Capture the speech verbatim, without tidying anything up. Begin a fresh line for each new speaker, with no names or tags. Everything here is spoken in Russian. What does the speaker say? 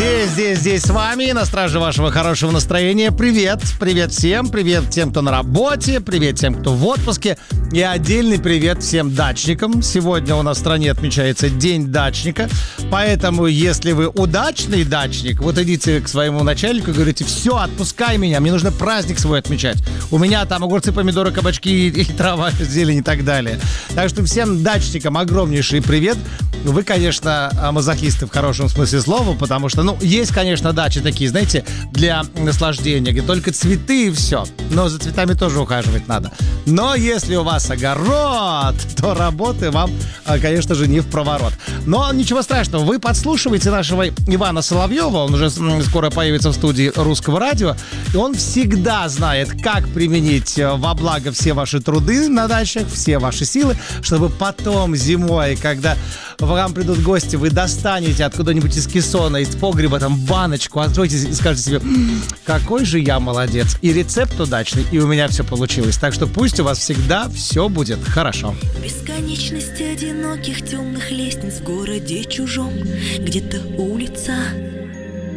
Здесь, здесь, здесь с вами, на страже вашего хорошего настроения. Привет, привет всем, привет тем, кто на работе, привет тем, кто в отпуске. И отдельный привет всем дачникам. Сегодня у нас в стране отмечается День дачника. Поэтому, если вы удачный дачник, вот идите к своему начальнику и говорите: все, отпускай меня, мне нужно праздник свой отмечать. У меня там огурцы, помидоры, кабачки и, и трава, зелень и так далее. Так что всем дачникам огромнейший привет. Вы, конечно, мазохисты в хорошем смысле слова, потому что, ну, есть, конечно, дачи такие, знаете, для наслаждения, где только цветы и все. Но за цветами тоже ухаживать надо. Но если у вас огород, то работы вам, конечно же, не впроворот. Но ничего страшного, вы подслушиваете нашего Ивана Соловьева, он уже скоро появится в студии Русского радио, и он всегда знает, как применить во благо все ваши труды на дачах, все ваши силы, чтобы потом зимой, когда к вам придут гости, вы достанете откуда-нибудь из кессона, из погреба там баночку, откроете и скажете себе: какой же я молодец. И рецепт удачный, и у меня все получилось. Так что пусть у вас всегда все будет хорошо.
Бесконечности одиноких темных лестниц в городе чужом, где-то улица